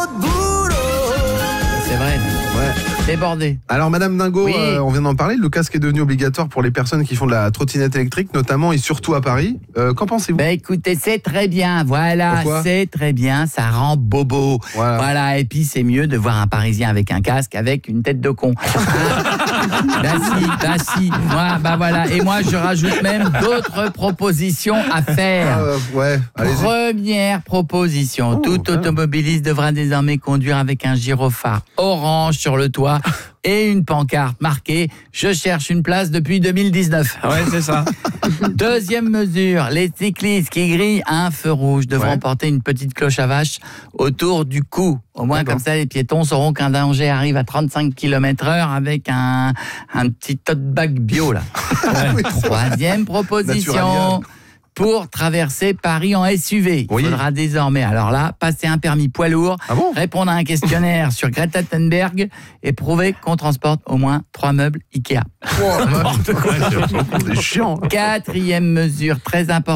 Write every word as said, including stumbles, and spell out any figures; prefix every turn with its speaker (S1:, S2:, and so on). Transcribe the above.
S1: C'est vrai.
S2: Ouais.
S1: Débordé.
S2: Alors Madame Dingo,
S1: Oui.
S2: euh, on vient d'en parler, le casque est devenu obligatoire pour les personnes qui font de la trottinette électrique, notamment et surtout à Paris. Euh, qu'en pensez-vous ?
S1: Ben écoutez, c'est très bien, voilà,
S2: Pourquoi ?
S1: c'est très bien, ça rend bobo.
S2: Voilà.
S1: Voilà, et puis c'est mieux de voir un Parisien avec un casque, avec une tête de con. Bah si, bah si, moi, bah voilà, et moi je rajoute même d'autres propositions à faire.
S2: Euh, ouais, allez-y.
S1: Première proposition,
S2: Oh,
S1: tout
S2: ah.
S1: automobiliste devra désormais conduire avec un gyrophare orange sur le toit et une pancarte marquée « Je cherche une place depuis deux mille dix-neuf ».
S3: Ouais, c'est ça.
S1: Deuxième mesure, les cyclistes qui grillent un feu rouge devront
S2: Ouais.
S1: porter une petite cloche à vache autour du cou. Au moins,
S2: D'accord.
S1: comme ça, les piétons sauront qu'un danger arrive à trente-cinq kilomètres heure avec un, un petit tote bag bio, là.
S2: Oui, c'est
S1: Troisième proposition.
S2: Naturalia.
S1: Pour traverser Paris en S U V,
S2: Oui.
S1: il faudra désormais, alors là, passer un permis poids lourd,
S2: Ah bon ?
S1: répondre à un questionnaire sur Greta Thunberg et prouver qu'on transporte au moins trois meubles Ikea.
S2: C'est chiant.
S1: Quatrième mesure très importante.